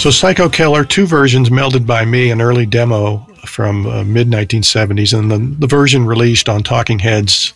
So Psycho Killer, two versions melded by me, an early demo from mid-1970s, and the version released on Talking Heads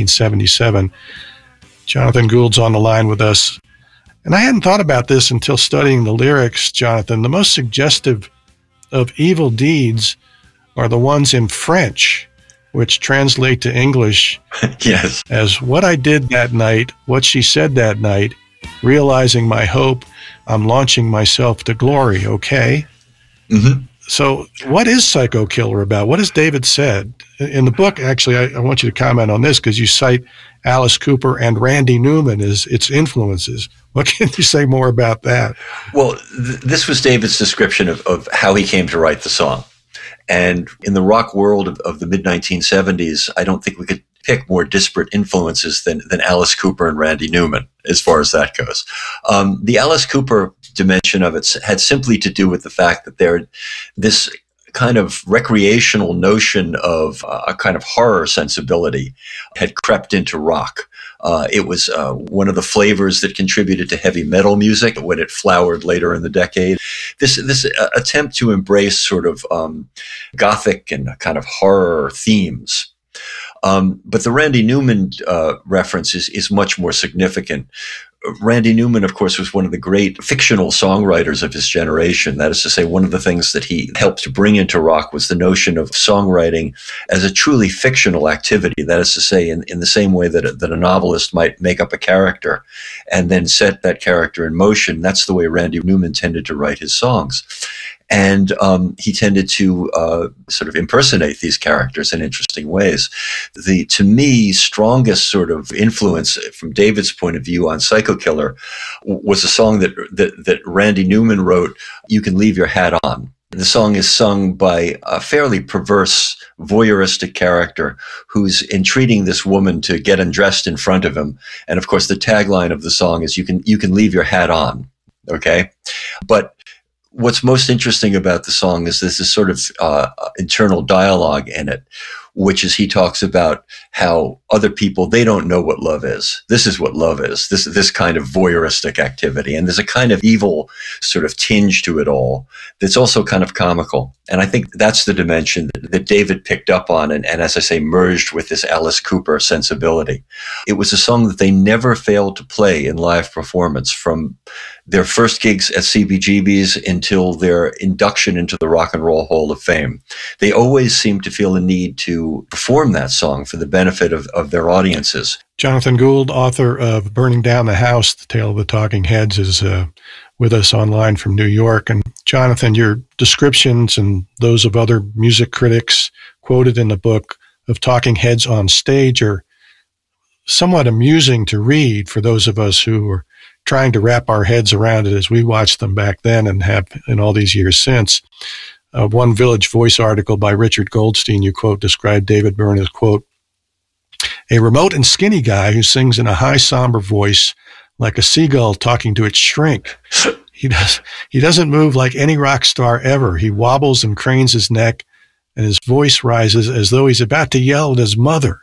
1977. Jonathan Gould's on the line with us. And I hadn't thought about this until studying the lyrics, Jonathan. The most suggestive of evil deeds are the ones in French, which translate to English yes, as what I did that night, what she said that night, realizing my hope, I'm launching myself to glory, okay? Mm-hmm. So what is Psycho Killer about? What has David said? In the book, actually, I want you to comment on this because you cite Alice Cooper and Randy Newman as its influences. What can you say more about that? Well, this was David's description of how he came to write the song. And in the rock world of the mid-1970s, I don't think we could pick more disparate influences than Alice Cooper and Randy Newman, as far as that goes. The Alice Cooper dimension of it had simply to do with the fact that this kind of recreational notion of a kind of horror sensibility had crept into rock. It was one of the flavors that contributed to heavy metal music when it flowered later in the decade. This attempt to embrace sort of gothic and kind of horror themes. But the Randy Newman reference is much more significant. Randy Newman, of course, was one of the great fictional songwriters of his generation. That is to say, one of the things that he helped to bring into rock was the notion of songwriting as a truly fictional activity. That is to say, in the same way that a novelist might make up a character and then set that character in motion. That's the way Randy Newman tended to write his songs. And he tended to sort of impersonate these characters in interesting ways. The, to me, strongest sort of influence from David's point of view on Psycho Killer was a song that Randy Newman wrote, "You Can Leave Your Hat On." The song is sung by a fairly perverse, voyeuristic character who's entreating this woman to get undressed in front of him. And of course, the tagline of the song is, you can leave your hat on. Okay? But what's most interesting about the song is this sort of internal dialogue in it, which is he talks about how other people, they don't know what love is. This is what love is, this kind of voyeuristic activity. And there's a kind of evil sort of tinge to it all that's also kind of comical. And I think that's the dimension that David picked up on and, as I say, merged with this Alice Cooper sensibility. It was a song that they never failed to play in live performance from their first gigs at CBGB's until their induction into the Rock and Roll Hall of Fame. They always seemed to feel a need to perform that song for the benefit of their audiences. Jonathan Gould, author of Burning Down the House, The Tale of the Talking Heads, is with us online from New York. And Jonathan, your descriptions and those of other music critics quoted in the book of Talking Heads on stage are somewhat amusing to read for those of us who are trying to wrap our heads around it as we watched them back then and have in all these years since. One Village Voice article by Richard Goldstein, you quote, described David Byrne as, quote, "a remote and skinny guy who sings in a high, somber voice like a seagull talking to its shrink. He doesn't move like any rock star ever. He wobbles and cranes his neck, and his voice rises as though he's about to yell at his mother."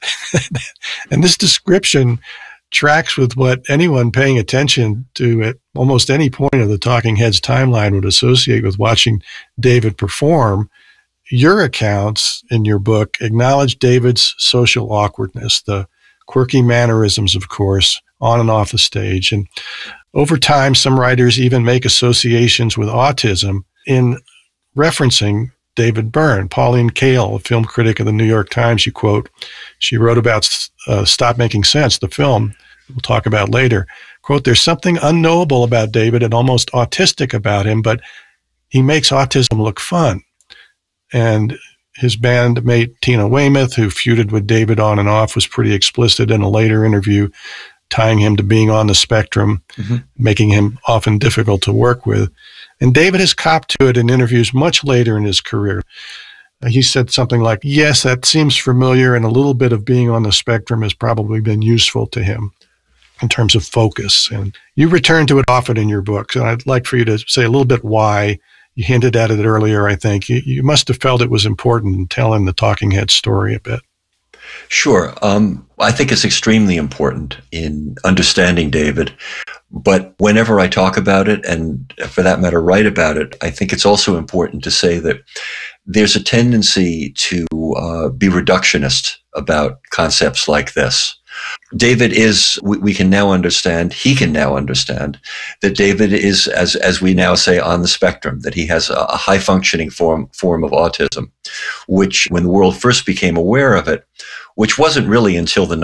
And this description tracks with what anyone paying attention to at almost any point of the Talking Heads timeline would associate with watching David perform. Your accounts in your book acknowledge David's social awkwardness, the quirky mannerisms, of course, on and off the stage. And over time, some writers even make associations with autism in referencing David Byrne. Pauline Kael, a film critic of the New York Times, you quote, she wrote about Stop Making Sense, the film we'll talk about later. Quote, "There's something unknowable about David and almost autistic about him, but he makes autism look fun." And his bandmate Tina Weymouth, who feuded with David on and off, was pretty explicit in a later interview, tying him to being on the spectrum, making him often difficult to work with. And David has copped to it in interviews much later in his career. He said something like, "Yes, that seems familiar, and a little bit of being on the spectrum has probably been useful to him in terms of focus." And you return to it often in your books, and I'd like for you to say a little bit why. You hinted at it earlier, I think. You must have felt it was important in telling the Talking Heads story a bit. Sure. I think it's extremely important in understanding David. But whenever I talk about it, and for that matter, write about it, I think it's also important to say that there's a tendency to be reductionist about concepts like this. David is, we can now understand, he can now understand that David is, as we now say, on the spectrum, that he has a high functioning form of autism, which when the world first became aware of it, which wasn't really until the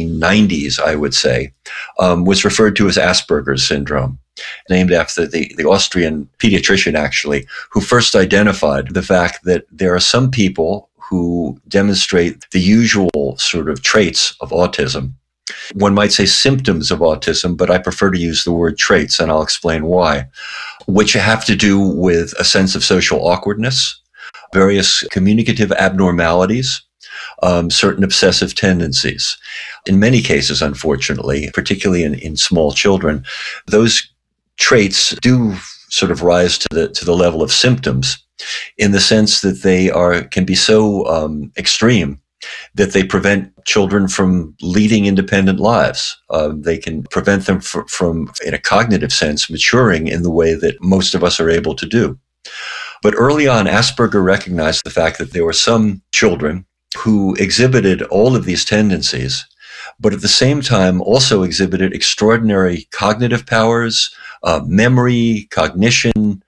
1990s, I would say, was referred to as Asperger's syndrome, named after the Austrian pediatrician, actually, who first identified the fact that there are some people who demonstrate the usual sort of traits of autism. One might say symptoms of autism, but I prefer to use the word traits, and I'll explain why, which have to do with a sense of social awkwardness, various communicative abnormalities, certain obsessive tendencies. In many cases, unfortunately, particularly in small children, those traits do sort of rise to the level of symptoms, in the sense that they can be so extreme that they prevent children from leading independent lives. They can prevent them from, in a cognitive sense, maturing in the way that most of us are able to do. But early on, Asperger recognized the fact that there were some children who exhibited all of these tendencies, but at the same time also exhibited extraordinary cognitive powers, memory, cognition,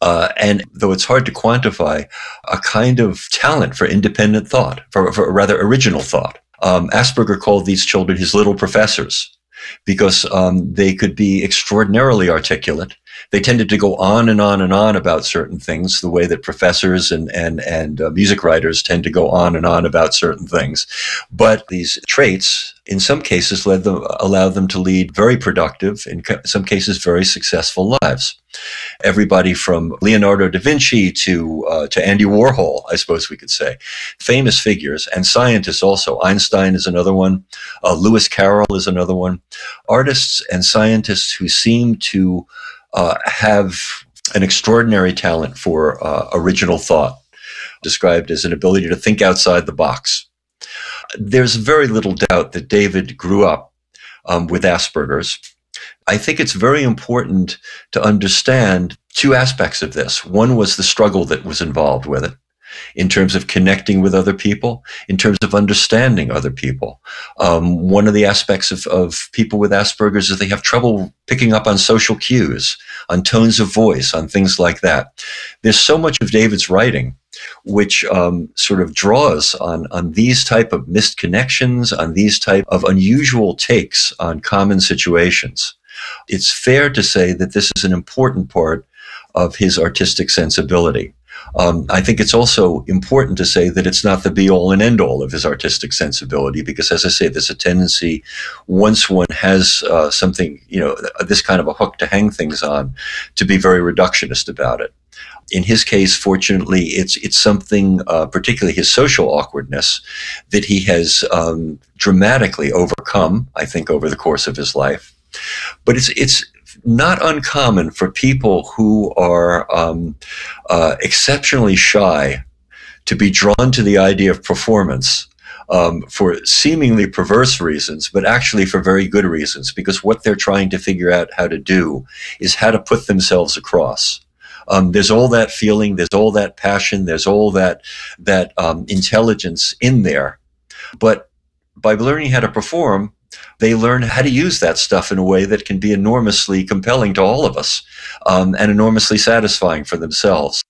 and though it's hard to quantify, a kind of talent for independent thought, for rather original thought. Asperger called these children his little professors because they could be extraordinarily articulate. They tended to go on and on and on about certain things, the way that professors and music writers tend to go on and on about certain things. But these traits, in some cases, allowed them to lead very productive, in some cases, very successful lives. Everybody from Leonardo da Vinci to Andy Warhol, I suppose we could say, famous figures, and scientists also. Einstein is another one. Lewis Carroll is another one. Artists and scientists who seem to have an extraordinary talent for original thought, described as an ability to think outside the box. There's very little doubt that David grew up with Asperger's. I think it's very important to understand two aspects of this. One was the struggle that was involved with it, in terms of connecting with other people, in terms of understanding other people. One of the aspects of people with Asperger's is they have trouble picking up on social cues, on tones of voice, on things like that. There's so much of David's writing which sort of draws on these type of missed connections, on these type of unusual takes on common situations. It's fair to say that this is an important part of his artistic sensibility. I think it's also important to say that it's not the be-all and end-all of his artistic sensibility, because, as I say, there's a tendency, once one has something, this kind of a hook to hang things on, to be very reductionist about it. In his case, fortunately, it's something, particularly his social awkwardness, that he has dramatically overcome, I think, over the course of his life. But it's not uncommon for people who are exceptionally shy to be drawn to the idea of performance for seemingly perverse reasons, but actually for very good reasons, because what they're trying to figure out how to do is how to put themselves across. There's all that feeling, there's all that passion, there's all that intelligence in there. But by learning how to perform, they learn how to use that stuff in a way that can be enormously compelling to all of us, and enormously satisfying for themselves.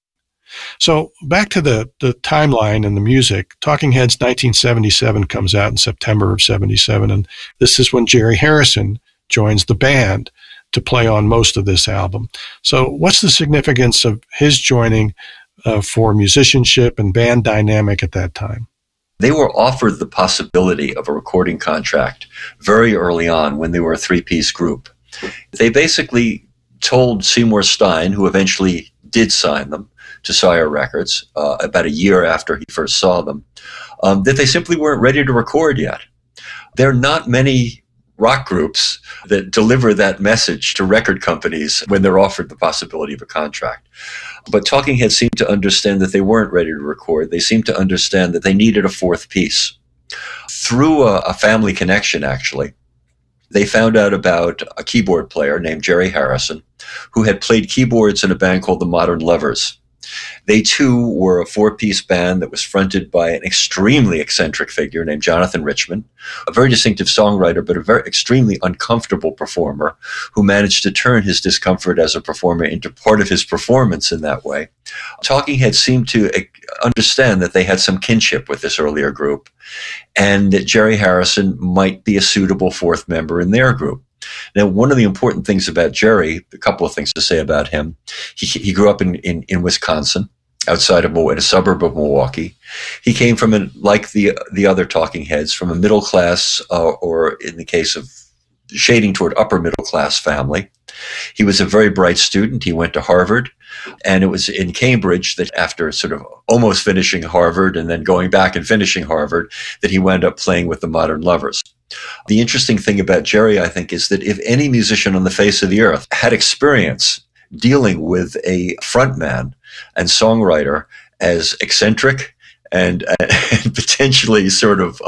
So back to the timeline and the music. Talking Heads 1977 comes out in September of 77, and this is when Jerry Harrison joins the band to play on most of this album. So what's the significance of his joining for musicianship and band dynamic at that time? They were offered the possibility of a recording contract very early on when they were a three-piece group. They basically told Seymour Stein, who eventually did sign them to Sire Records about a year after he first saw them, that they simply weren't ready to record yet. There are not many rock groups that deliver that message to record companies when they're offered the possibility of a contract. But Talking Heads seemed to understand that they weren't ready to record. They seemed to understand that they needed a fourth piece. Through a family connection, actually, they found out about a keyboard player named Jerry Harrison, who had played keyboards in a band called the Modern Lovers. They too were a four-piece band that was fronted by an extremely eccentric figure named Jonathan Richman, a very distinctive songwriter, but a very extremely uncomfortable performer who managed to turn his discomfort as a performer into part of his performance in that way. Talking Heads seemed to understand that they had some kinship with this earlier group and that Jerry Harrison might be a suitable fourth member in their group. Now, one of the important things about Jerry, a couple of things to say about him, he grew up in Wisconsin, outside of in a suburb of Milwaukee. He came from, like the other Talking Heads, from a middle class, or in the case of shading toward upper middle class family. He was a very bright student. He went to Harvard, and it was in Cambridge that after sort of almost finishing Harvard and then going back and finishing Harvard, that he wound up playing with the Modern Lovers. The interesting thing about Jerry, I think, is that if any musician on the face of the earth had experience dealing with a frontman and songwriter as eccentric and potentially sort of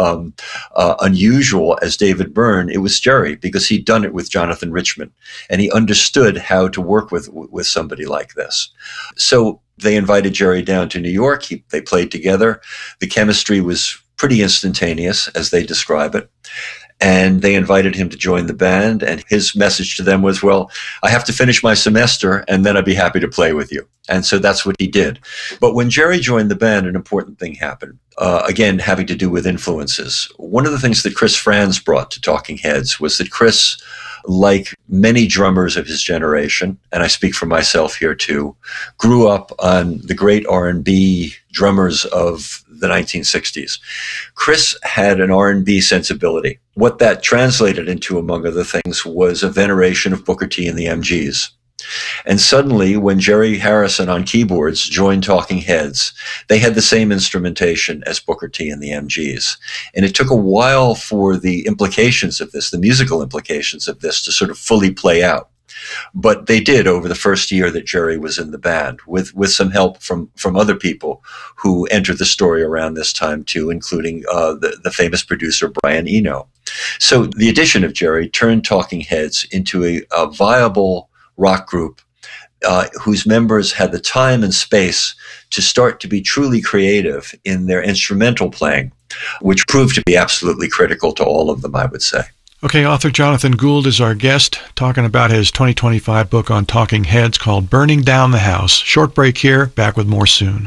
unusual as David Byrne, it was Jerry, because he'd done it with Jonathan Richman, and he understood how to work with somebody like this. So they invited Jerry down to New York. They played together. The chemistry was pretty instantaneous, as they describe it. And they invited him to join the band. And his message to them was, well, I have to finish my semester and then I'd be happy to play with you. And so that's what he did. But when Jerry joined the band, an important thing happened, again, having to do with influences. One of the things that Chris Frantz brought to Talking Heads was that Chris, like many drummers of his generation, and I speak for myself here too, grew up on the great R&B drummers of the 1960s. Chris had an R&B sensibility. What that translated into, among other things, was a veneration of Booker T and the MGs. And suddenly, when Jerry Harrison on keyboards joined Talking Heads, they had the same instrumentation as Booker T and the MGs. And it took a while for the implications of this, the musical implications of this, to sort of fully play out. But they did over the first year that Jerry was in the band, with some help from other people who entered the story around this time too, including the famous producer Brian Eno. So the addition of Jerry turned Talking Heads into a viable rock group whose members had the time and space to start to be truly creative in their instrumental playing, which proved to be absolutely critical to all of them, I would say. Okay, author Jonathan Gould is our guest, talking about his 2025 book on Talking Heads called Burning Down the House. Short break here, back with more soon.